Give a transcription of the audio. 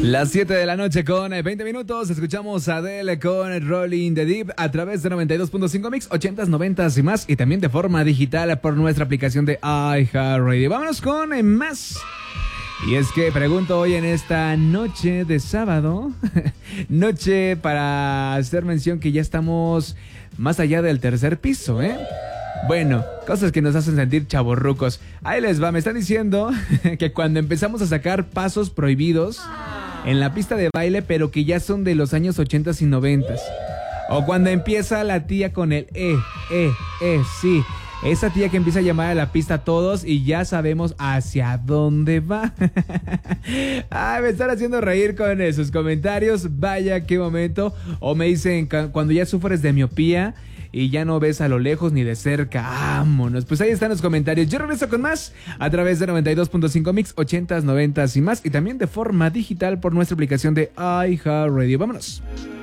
Las 7 de la noche con 20 minutos, escuchamos a Adele con Rolling the Deep a través de 92.5 Mix, 80s, 90s y más, y también de forma digital por nuestra aplicación de iHeartRadio. Vámonos con más. Y es que pregunto hoy en esta noche de sábado, noche para hacer mención que ya estamos más allá del tercer piso, ¿eh? Bueno, cosas que nos hacen sentir chavorrucos. Ahí les va, me están diciendo que cuando empezamos a sacar pasos prohibidos en la pista de baile, pero que ya son de los años 80s y 90s. O cuando empieza la tía con el sí. Esa tía que empieza a llamar a la pista a todos y ya sabemos hacia dónde va. Ay, me están haciendo reír con sus comentarios. Vaya, qué momento. O me dicen cuando ya sufres de miopía y ya no ves a lo lejos ni de cerca. Vámonos. Pues ahí están los comentarios. Yo regreso con más a través de 92.5 Mix, 80s, 90s y más. Y también de forma digital por nuestra aplicación de iHeartRadio. Vámonos.